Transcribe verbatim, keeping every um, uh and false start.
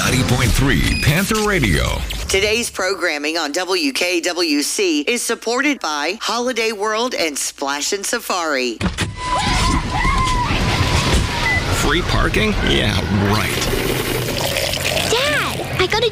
ninety point three Panther Radio. Today's programming on W K W C is supported by Holiday World and Splashin' Safari. Free parking? Yeah, right. Dad, I got a